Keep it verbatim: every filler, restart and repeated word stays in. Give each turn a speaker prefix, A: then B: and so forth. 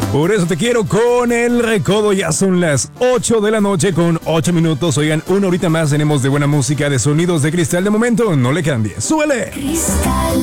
A: Por eso te quiero con el recodo. Ya son las ocho de la noche con ocho minutos. Oigan, una horita más tenemos de buena música, de sonidos de cristal. De momento, no le cambies. ¡Súbele! Cristal.